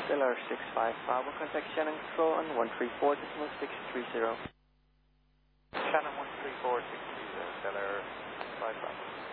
Stellar 65 Bravo, contact Shannon Control on 134.630. Shannon 134.630, Stellar 65 Bravo.